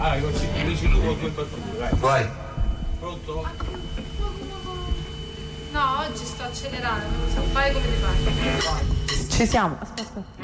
Vai, dici tu con quel qualcuno, vai. Pronto? No, oggi sto accelerando, non so, fai come ti fai. Ci siamo. Aspetta.